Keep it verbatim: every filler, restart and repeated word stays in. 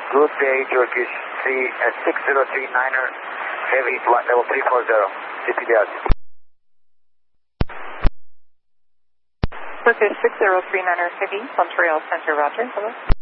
Good day, Turkish three, uh, six zero three niner, heavy, flight level three four zero, C P D altitude. Turkish six zero three niner, heavy, Montreal Center, roger, hello.